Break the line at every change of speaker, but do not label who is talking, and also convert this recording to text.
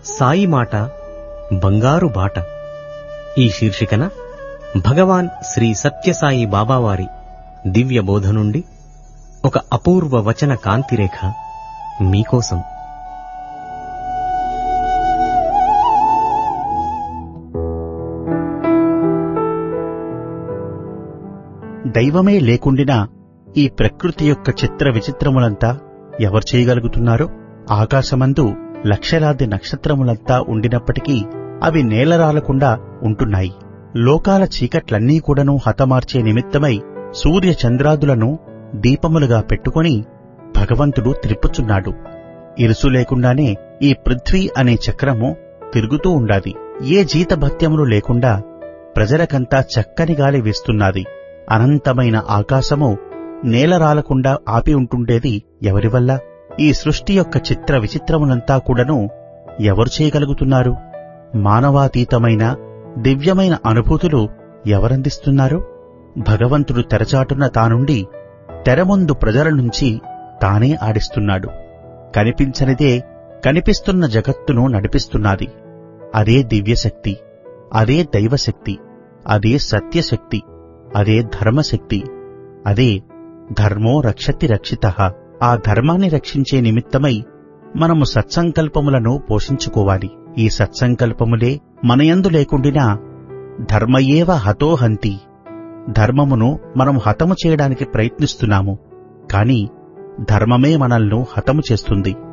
సాయి మాట బంగారు బాట ఈ శీర్షికన భగవాన్ శ్రీ సత్యసాయి బాబావారి దివ్య బోధ నుండి ఒక అపూర్వ వచన కాంతిరేఖ మీకోసం.
దైవమే లేకుండినా ఈ ప్రకృతి యొక్క చిత్ర విచిత్రములంతా ఎవరు చేయగలుగుతున్నారో? ఆకాశమందు లక్షలాది నక్షత్రములంతా ఉండినప్పటికీ అవి నేలరాలకుండా ఉంటున్నాయి. లోకాల చీకట్లన్నీ కూడాను హతమార్చే నిమిత్తమై సూర్య చంద్రాదులను దీపములుగా పెట్టుకొని భగవంతుడు త్రిప్పుచున్నాడు. ఇరుసు లేకుండానే ఈ పృథ్వీ అనే చక్రము తిరుగుతూ ఉండాది. ఏ జీతభత్యములు లేకుండా ప్రజలకంతా చక్కని గాలి వీస్తున్నది. అనంతమైన ఆకాశము నేలరాలకుండా ఆపి ఉంటుండేది ఎవరివల్ల? ఈ సృష్టి యొక్క చిత్ర విచిత్రములంతా కూడాను ఎవరు చేయగలుగుతున్నారు? మానవాతీతమైన దివ్యమైన అనుభూతులు ఎవరందిస్తున్నారు? భగవంతుడు తెరచాటున తానుండి తెరముందు ప్రజల నుంచి తానే ఆడిస్తున్నాడు. కనిపించనిదే కనిపిస్తున్న జగత్తును నడిపిస్తున్నది. అదే దివ్యశక్తి, అదే దైవశక్తి, అదే సత్యశక్తి, అదే ధర్మశక్తి, అదే ధర్మో రక్షతి రక్షితః. ఆ ధర్మాన్ని రక్షించే నిమిత్తమై మనము సత్సంకల్పములను పోషించుకోవాలి. ఈ సత్సంకల్పములే మనయందు లేకుండినా ధర్మయేవ హతోహంతి. ధర్మమును మనం హతము చేయడానికి ప్రయత్నిస్తున్నాము, కాని ధర్మమే మనల్ని హతము చేస్తుంది.